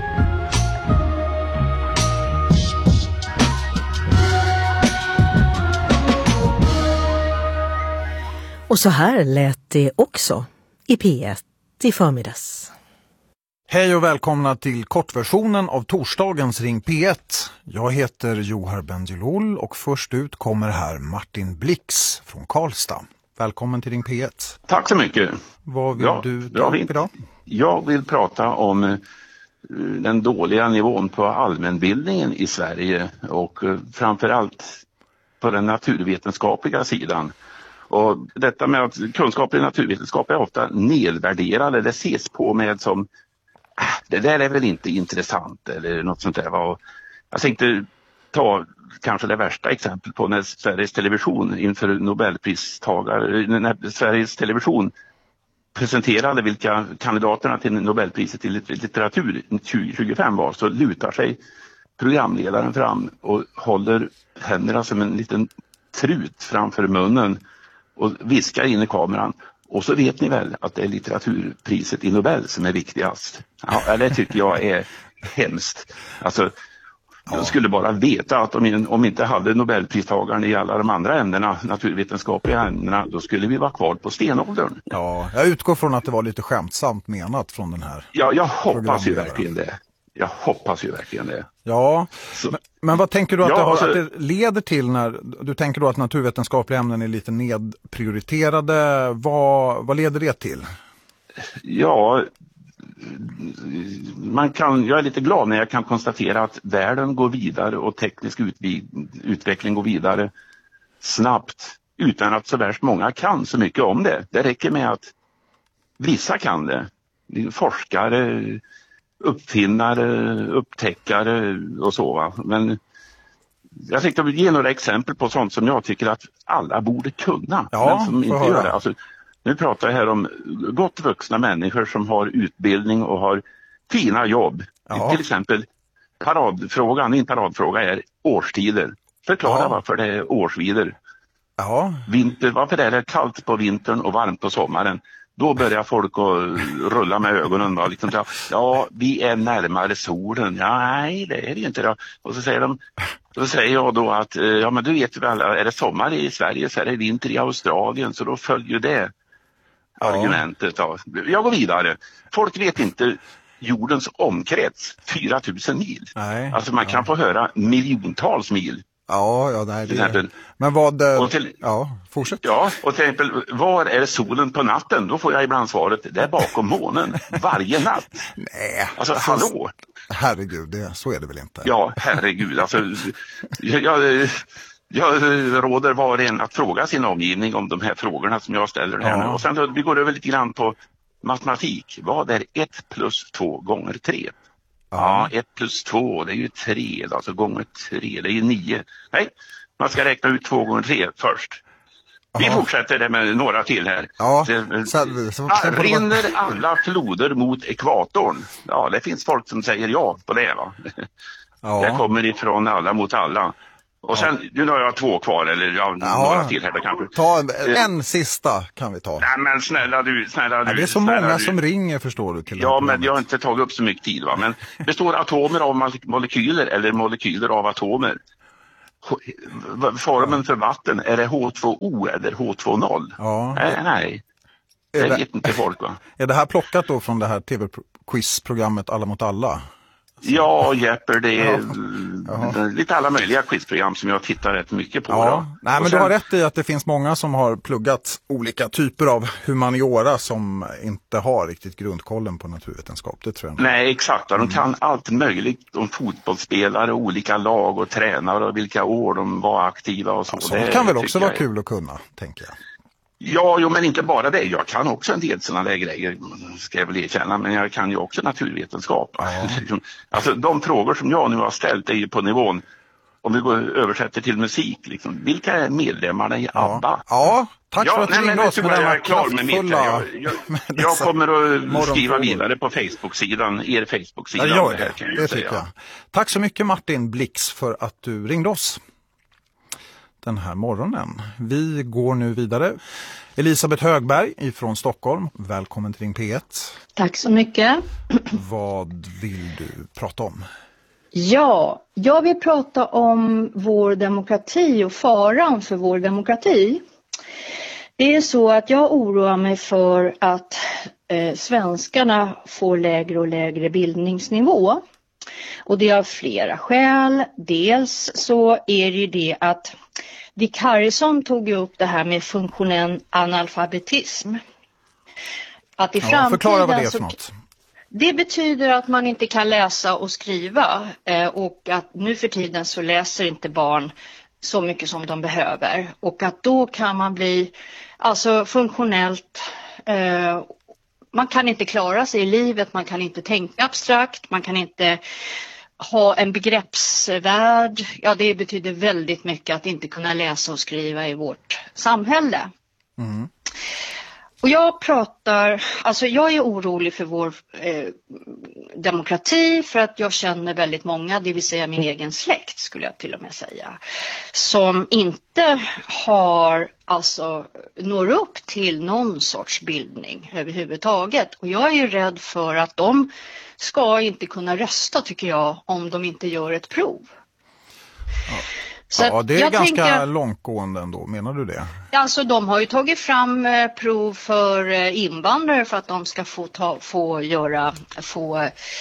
Och så här lät det också i P ett i förmiddags. Hej och välkomna till kortversionen av torsdagens Ring P ett. Jag heter Johar Bendjelloul och först ut kommer här Martin Blix från Karlstad. Välkommen till Ring P ett. Tack så mycket. Vad vill ja, du ta upp idag? Jag vill prata om den dåliga nivån på allmänbildningen i Sverige och framförallt på den naturvetenskapliga sidan. Och detta med att kunskaper i naturvetenskap är ofta nedvärderade. Det ses på med som, äh, det där är väl inte intressant eller något sånt där. Jag tänkte ta kanske det värsta exempel på när Sveriges Television inför Nobelpristagare, när Sveriges Television presenterade vilka kandidaterna till Nobelpriset i litteratur tjugo tjugofem var, så lutar sig programledaren fram och håller händerna som en liten trut framför munnen och viskar in i kameran. Och så vet ni väl att det är litteraturpriset i Nobel som är viktigast. Ja, det tycker jag är hemskt. Alltså, jag skulle bara veta att om, om inte hade Nobelpristagaren i alla de andra ämnena, naturvetenskapliga ämnena, då skulle vi vara kvar på stenåldern. Ja, jag utgår från att det var lite skämtsamt menat från den här. Ja, jag hoppas ju verkligen det. Jag hoppas ju verkligen det. Ja, men, men vad tänker du att, ja, det har, alltså, att det leder till när du tänker då att naturvetenskapliga ämnen är lite nedprioriterade? Vad, vad leder det till? Ja, man kan, jag är lite glad när jag kan konstatera att världen går vidare och teknisk utvid, utveckling går vidare snabbt utan att så värst många kan så mycket om det. Det räcker med att vissa kan det. Forskare, uppfinnare, upptäckare och så, va. Men jag tänkte ge några exempel på sånt som jag tycker att alla borde kunna, ja, men som inte höra. gör det. Alltså, nu pratar jag här om gott vuxna människor som har utbildning och har fina jobb. Ja. Till exempel paradfrågan, min paradfråga är årstider. Förklara Ja. varför det är årstider. Ja. Vinter, varför är det kallt på vintern och varmt på sommaren? Då börjar folk att rulla med ögonen. Va? Liksom, ja, vi är närmare solen. Ja, nej, det är det inte. Då. Och så säger de, då säger jag då att ja, men du vet väl, är det sommar i Sverige så är det vinter i Australien, så då följer det argumentet. Ja. Jag går vidare. Folk vet inte jordens omkrets, fyra tusen mil. Nej, alltså man kan ja. få höra miljontals mil. Ja, ja, nej, Till det exempel. Men vad... Och till, ja, fortsätt. Ja, och till exempel, var är solen på natten? Då får jag ibland svaret, det är bakom månen. Varje natt. Nej. Alltså, så, hallå? Herregud, det, så är det väl inte? Ja, herregud. Alltså, jag, jag, jag råder var och en att fråga sin omgivning om de här frågorna som jag ställer här Ja. nu. Och sen då, vi går över lite grann på matematik. Vad är ett plus två gånger tre? Ja, ett plus två, det är ju tre, alltså gånger tre, det är ju nio. Nej, man ska räkna ut två gånger tre först. Vi Aha. fortsätter det med några till här. Ja, Det, så, så, ah, så, rinner alla floder mot ekvatorn? Ja, det finns folk som säger ja på det, va? ja. Det kommer ifrån alla mot alla. Och sen, nu har jag två kvar, eller ja, Ja. några till här då kanske. Ta en, en sista kan vi ta. Nej, men snälla du, snälla du. Ja, det är så snälla många du. som ringer, förstår du. Till det Ja, här men programmet. jag har inte tagit upp så mycket tid, va. Men består atomer av mole- molekyler eller molekyler av atomer? H- formen för vatten, är det H två O eller H två noll? Ja. Nej, nej. Det Är det- vet inte folk, va? Är det här plockat då från det här tv-quizprogrammet Alla mot alla? Ja, Jeopardy, Ja. ja. lite alla möjliga quizprogram som jag tittar rätt mycket på. Ja, Då. nej, Och men sen- du har rätt i att det finns många som har pluggat olika typer av humaniora som inte har riktigt grundkollen på naturvetenskap, det tror jag. Nej, exakt. De kan allt möjligt om fotbollsspelare, olika lag och tränare och vilka år de var aktiva och så. Ja, sånt kan väl också vara kul att kunna, tänker jag. Ja, jo, men inte bara det. Jag kan också en del sådana där grejer, ska jag väl erkänna, men jag kan ju också naturvetenskap. Ja. Alltså, de frågor som jag nu har ställt är ju på nivån, om vi går översätter till musik, liksom, vilka är medlemmarna i ABBA? Ja, ja tack Ja, för att du nej, men ringde oss vet du med vad, jag denna är klar med mitt kraftfulla... här. Jag, jag, med jag dessa kommer att skriva morgonfrågor. vidare på Facebook-sidan, er Facebook-sida. Ja, gör om här, det, kan det jag tycker säga. jag. Tack så mycket Martin Blix för att du ringde oss den här morgonen. Vi går nu vidare. Elisabeth Högberg ifrån Stockholm, välkommen till Ring P ett. Tack så mycket. Vad vill du prata om? Ja, jag vill prata om vår demokrati och faran för vår demokrati. Det är så att jag oroar mig för att eh, svenskarna får lägre och lägre bildningsnivå. Och det av flera skäl. Dels så är det ju det att Dick Harrison tog ju upp det här med funktionell analfabetism. Att i Ja, framtiden förklara vad det är för så, något. det betyder att man inte kan läsa och skriva eh, och att nu för tiden så läser inte barn så mycket som de behöver. Och att då kan man bli alltså funktionellt, eh, man kan inte klara sig i livet, man kan inte tänka abstrakt, man kan inte ha en begreppsvärld. Ja, det betyder väldigt mycket att inte kunna läsa och skriva i vårt samhälle. Mm. Och jag pratar, alltså jag är orolig för vår eh, demokrati för att jag känner väldigt många, det vill säga min egen släkt skulle jag till och med säga, som inte har, alltså når upp till någon sorts bildning överhuvudtaget. Och jag är ju rädd för att de ska inte kunna rösta tycker jag om de inte gör ett prov. Ja. Så ja, det är ganska tänker, långtgående ändå, menar du det? Alltså de har ju tagit fram eh, prov för eh, invandrare för att de ska få, ta, få göra få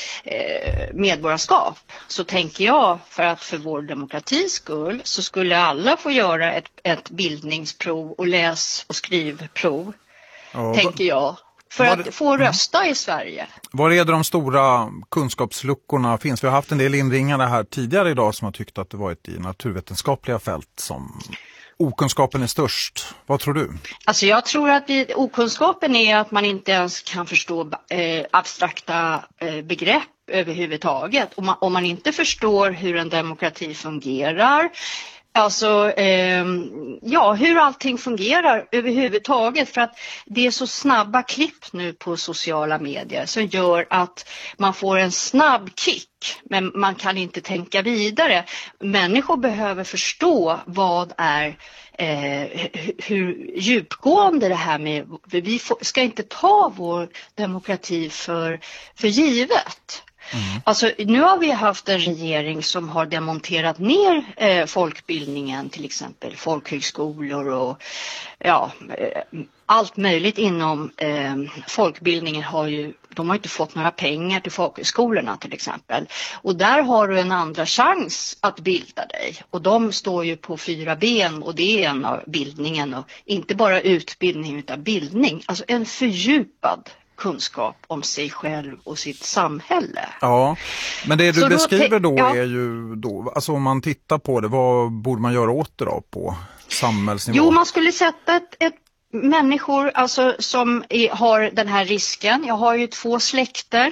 eh, medborgarskap. Så tänker jag, för att för vår demokratis skull så skulle alla få göra ett, ett bildningsprov och läs- och skrivprov, ja, tänker jag. För att det, få rösta i Sverige. Var är det de stora kunskapsluckorna finns? Vi har haft en del inringare här tidigare idag som har tyckt att det varit i naturvetenskapliga fält som okunskapen är störst. Vad tror du? Alltså jag tror att vi, okunskapen är att man inte ens kan förstå eh, abstrakta eh, begrepp överhuvudtaget. Om man, om man inte förstår hur en demokrati fungerar, alltså eh, ja, hur allting fungerar överhuvudtaget, för att det är så snabba klipp nu på sociala medier som gör att man får en snabb kick, men man kan inte tänka vidare. Människor behöver förstå vad är eh, hur djupgående det här med, vi får, ska inte ta vår demokrati för, för givet. Mm. Alltså nu har vi haft en regering som har demonterat ner eh, folkbildningen, till exempel folkhögskolor och ja, eh, allt möjligt inom eh, folkbildningen har ju, de har inte fått några pengar till folkhögskolorna till exempel. Och där har du en andra chans att bilda dig. Och de står ju på fyra ben och det är en av bildningen, och inte bara utbildning utan bildning, alltså en fördjupad kunskap om sig själv och sitt samhälle. Ja, men det du Så beskriver då, ja. är ju då, alltså om man tittar på det, vad borde man göra åt det då på samhällsnivå? Jo, man skulle sätta ett, ett människor alltså, som är, har den här risken. Jag har ju två släkter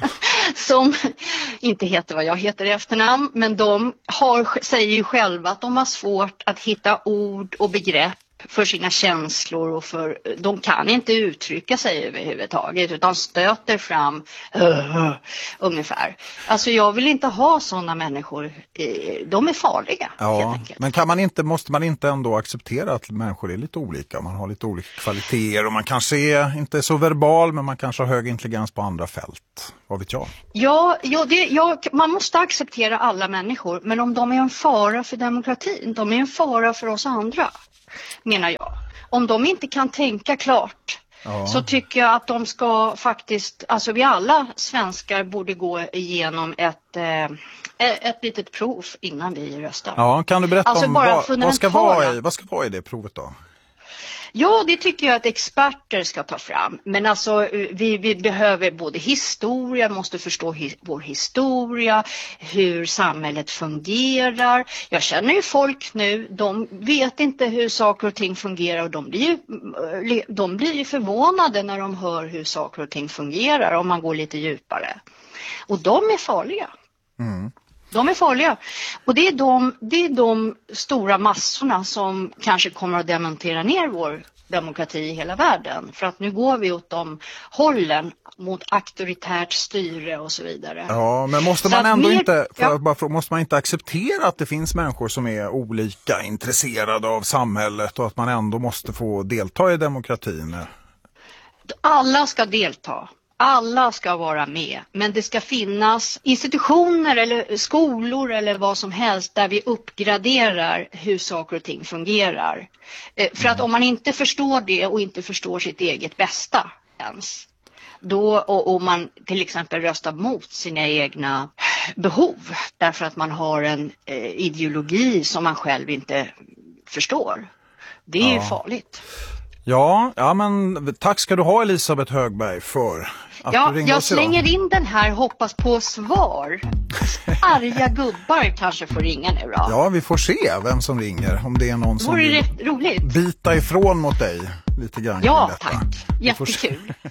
som inte heter vad jag heter i efternamn, men de har, säger ju själva att de har svårt att hitta ord och begrepp för sina känslor, och för de kan inte uttrycka sig överhuvudtaget utan stöter fram uh, ungefär. Alltså jag vill inte ha sådana människor, de är farliga. Ja, men kan man inte, måste man inte ändå acceptera att människor är lite olika, man har lite olika kvaliteter och man kanske är inte så verbal men man kanske har hög intelligens på andra fält, vad vet jag? Ja, ja, det, ja, man måste acceptera alla människor, men om de är en fara för demokratin, de är en fara för oss andra, menar jag. Om de inte kan tänka klart, ja, så tycker jag att de ska faktiskt, alltså vi alla svenskar borde gå igenom ett, eh, ett litet prov innan vi röstar. Ja, kan du berätta alltså om vad, vad, ska vara i, vad ska vara i det provet då? Ja, det tycker jag att experter ska ta fram. Men alltså vi, vi behöver både historia, måste förstå hi, vår historia, hur samhället fungerar. Jag känner ju folk nu, de vet inte hur saker och ting fungerar, och de blir ju, de blir ju förvånade när de hör hur saker och ting fungerar om man går lite djupare. Och de är farliga. Mm. De är farliga. Och det är de, det är de stora massorna som kanske kommer att demontera ner vår demokrati i hela världen. För att nu går vi åt de hållen mot auktoritärt styre och så vidare. Ja, men måste man ändå mer, inte, för ja. att bara fråga, måste man inte acceptera att det finns människor som är olika intresserade av samhället och att man ändå måste få delta i demokratin? Alla ska delta. Alla ska vara med, men det ska finnas institutioner eller skolor eller vad som helst där vi uppgraderar hur saker och ting fungerar. För att om man inte förstår det och inte förstår sitt eget bästa ens, då, och om man till exempel röstar mot sina egna behov därför att man har en eh, ideologi som man själv inte förstår, det är ja. ju farligt. Ja, ja, men tack ska du ha, Elisabeth Högberg, för att ja, du ringde jag oss idag. slänger in den här, hoppas på svar. Arga gubbar kanske får ringa nu då. Ja, vi får se vem som ringer. Om det är någon som vill roligt. bita ifrån mot dig lite grann. Ja, tack. Jättekul.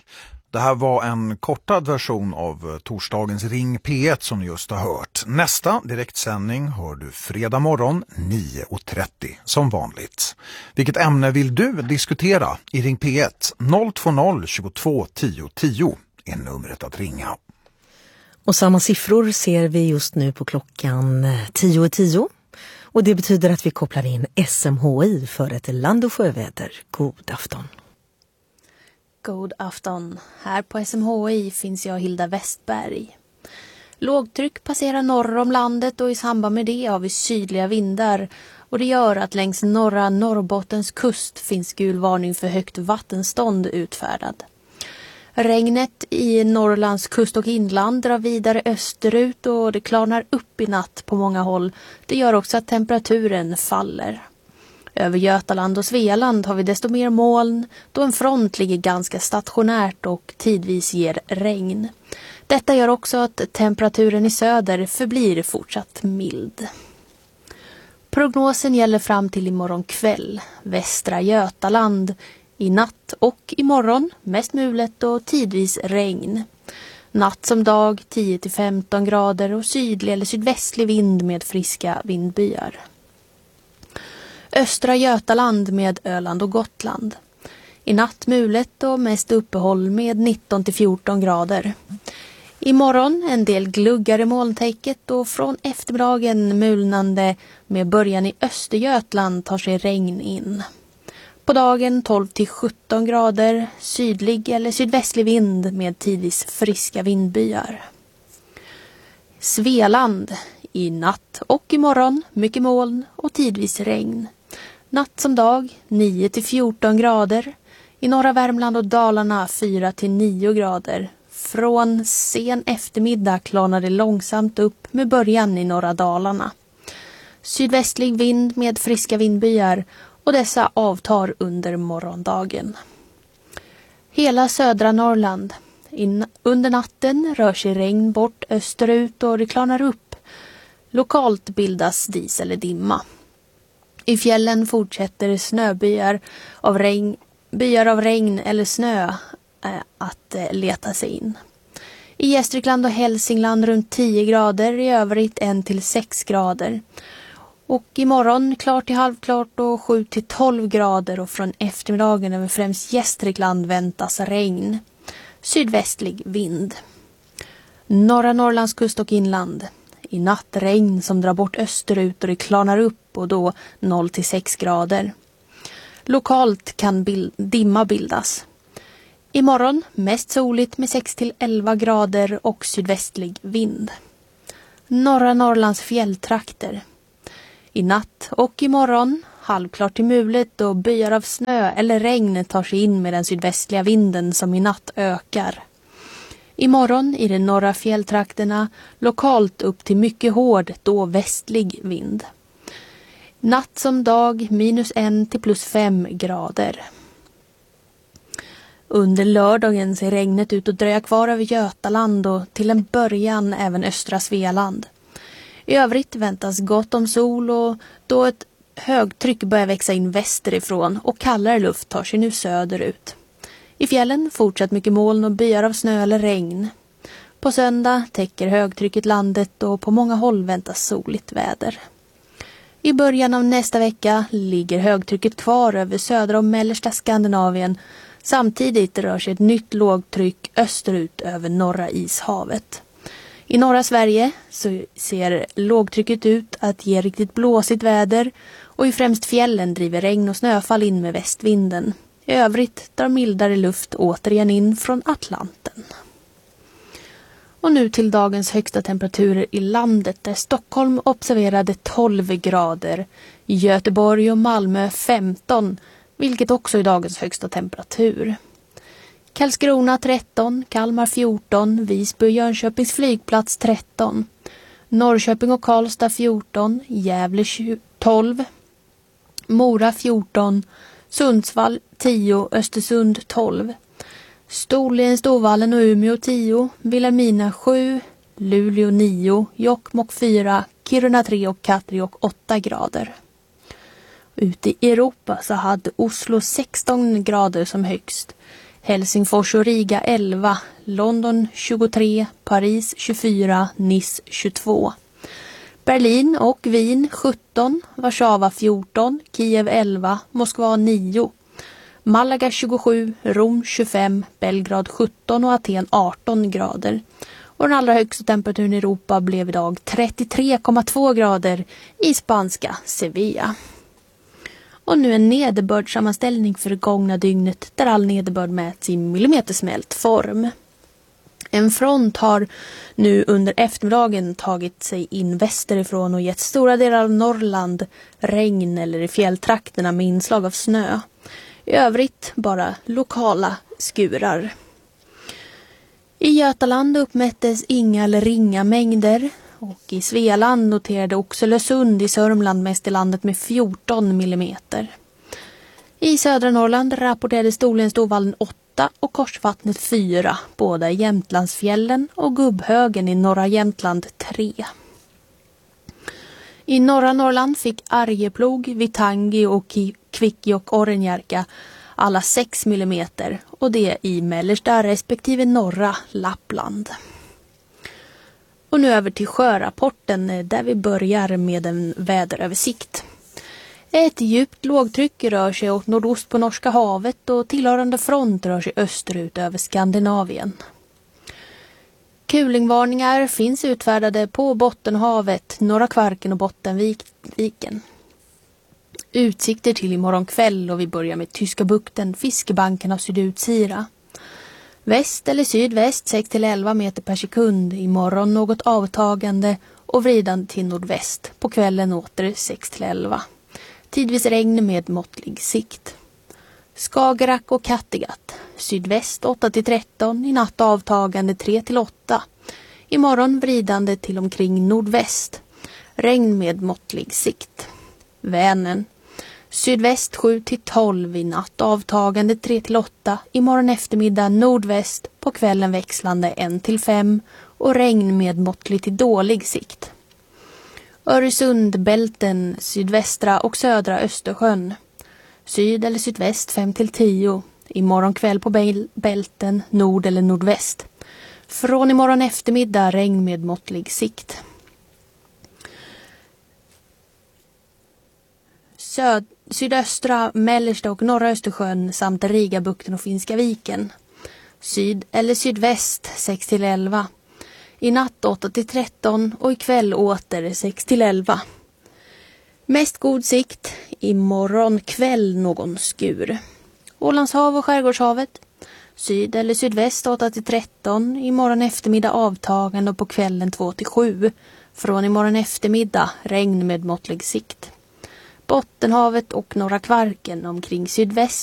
Det här var en kortad version av torsdagens Ring P ett som ni just har hört. Nästa direktsändning hör du fredag morgon nio och trettio som vanligt. Vilket ämne vill du diskutera i Ring P ett? noll två noll tjugotvå tio tio är numret att ringa. Och samma siffror ser vi just nu på klockan tio och tio. Och det betyder att vi kopplar in S M H I för ett land- och sjöväder. God afton. God afton. Här på S M H I finns jag, Hilda Westberg. Lågtryck passerar norr om landet och i samband med det har vi sydliga vindar. Och det gör att längs norra Norrbottens kust finns gul varning för högt vattenstånd utfärdad. Regnet i Norrlands kust och inland drar vidare österut och det klarnar upp i natt på många håll. Det gör också att temperaturen faller. Över Götaland och Svealand har vi desto mer moln då en front ligger ganska stationärt och tidvis ger regn. Detta gör också att temperaturen i söder förblir fortsatt mild. Prognosen gäller fram till imorgon kväll. Västra Götaland i natt och imorgon mest mulet och tidvis regn. Natt som dag tio till femton grader och sydlig eller sydvästlig vind med friska vindbyar. Östra Götaland med Öland och Gotland. I natt mulet och mest uppehåll med nitton till fjorton grader. Imorgon en del gluggare molntäcket och från eftermiddagen mulnande med början i Östergötland tar sig regn in. På dagen tolv till sjutton grader, sydlig eller sydvästlig vind med tidvis friska vindbyar. Svealand i natt och imorgon mycket moln och tidvis regn. Natt som dag nio till fjorton grader. I norra Värmland och Dalarna fyra till nio grader. Från sen eftermiddag klarnar det långsamt upp med början i norra Dalarna. Sydvästlig vind med friska vindbyar och dessa avtar under morgondagen. Hela södra Norrland. In, under natten rör sig regn bort österut och det klarnar upp. Lokalt bildas dis eller dimma. I fjällen fortsätter snöbyar av regn, byar av regn eller snö äh, att äh, leta sig in. I Gästrikland och Hälsingland runt tio grader, i övrigt en till sex grader. Och imorgon klart till halvklart och sju till tolv grader och från eftermiddagen över främst Gästrikland väntas regn. Sydvästlig vind. Norra Norrlands kust och inland. I natt regn som drar bort österut och det klarnar upp och då noll till sex grader. Lokalt kan bild, dimma bildas. Imorgon mest soligt med sex till elva grader och sydvästlig vind. Norra Norrlands fjälltrakter. I natt och imorgon halvklart till mulet och byar av snö eller regn tar sig in med den sydvästliga vinden som i natt ökar. Imorgon i de norra fjälltrakterna lokalt upp till mycket hård då västlig vind. Natt som dag minus en till plus fem grader. Under lördagen ser regnet ut att dröja kvar över Götaland och till en början även östra Svealand. I övrigt väntas gott om sol och då ett högtryck börjar växa in västerifrån och kallare luft tar sig nu söderut. I fjällen fortsatt mycket moln och byar av snö eller regn. På söndag täcker högtrycket landet och på många håll väntas soligt väder. I början av nästa vecka ligger högtrycket kvar över södra och mellersta Skandinavien. Samtidigt rör sig ett nytt lågtryck österut över norra ishavet. I norra Sverige så ser lågtrycket ut att ge riktigt blåsigt väder och i främst fjällen driver regn och snöfall in med västvinden. I övrigt drar mildare luft återigen in från Atlanten. Och nu till dagens högsta temperaturer i landet där Stockholm observerade tolv grader, Göteborg och Malmö femton, vilket också är dagens högsta temperatur. Karlskrona tretton, Kalmar fjorton, Visby och Jönköpings flygplats tretton, Norrköping och Karlstad fjorton, Gävle tolv, Mora fjorton, Sundsvall tio, Östersund tolv, Storlien, Storvallen och Umeå tio, Vilhelmina sju, Luleå nio, Jokkmokk fyra, Kiruna tre och Kattegatt åtta grader. Ute i Europa så hade Oslo sexton grader som högst, Helsingfors och Riga elva, London tjugotre, Paris tjugofyra, Nice tjugotvå. Berlin och Wien sjutton, Warszawa fjorton, Kiev elva, Moskva nio. Malaga tjugosju, Rom tjugofem, Belgrad sjutton och Aten arton grader. Och den allra högsta temperaturen i Europa blev idag trettiotre komma två grader i spanska Sevilla. Och nu en nederbördssammanställning för det gångna dygnet där all nederbörd mäts i millimetersmält form. En front har nu under eftermiddagen tagit sig in västerifrån och gett stora delar av Norrland regn eller i fjälltrakterna med inslag av snö. I övrigt bara lokala skurar. I Götaland uppmättes inga eller ringa mängder och i Svealand noterade Oxelösund i Sörmland mest i landet med fjorton millimeter. I södra Norrland rapporterade Storlensdovvallen åtta och Korsvattnet fyra, båda i Jämtlandsfjällen, och Gubbhögen i norra Jämtland tre. I norra Norrland fick Arjeplog, Vitangi och Kvicki och Orrenjärka alla sex millimeter och det i mellersta respektive norra Lappland. Och nu över till sjörapporten där vi börjar med en väderöversikt. Ett djupt lågtryck rör sig åt nordost på Norska havet och tillhörande front rör sig österut över Skandinavien. Kulingvarningar finns utfärdade på Bottenhavet, Norra Kvarken och Bottenviken. Utsikter till imorgon kväll och vi börjar med Tyska bukten, Fiskebanken och Sydutsira. Väst eller sydväst sex till elva meter per sekund, imorgon något avtagande och vridande till nordväst, på kvällen åter sex till elva. Tidvis regn med måttlig sikt. Skagerrak och Kattegatt, sydväst åtta till tretton, i natt avtagande tre till åtta. Imorgon vridande till omkring nordväst, regn med måttlig sikt. Vänern, sydväst sju till tolv, i natt avtagande tre till åtta, imorgon eftermiddag nordväst, på kvällen växlande ett till fem och regn med måttlig till dålig sikt. Öresundbälten, sydvästra och södra Östersjön, syd eller sydväst fem till tio, imorgon kväll på bälten nord eller nordväst. Från imorgon eftermiddag regn med måttlig sikt. Söd, sydöstra, mellersta och norra Östersjön samt Rigabukten och Finska viken. Syd eller sydväst sex till elva. I natt åtta till tretton och ikväll åter sex till elva. Mest god sikt, imorgon kväll någon skur. Ålandshav och Skärgårdshavet. Syd eller sydväst åtta till tretton, imorgon eftermiddag avtagande och på kvällen två till sju. Från imorgon eftermiddag regn med måttlig sikt. Bottenhavet och Norra Kvarken omkring sydväst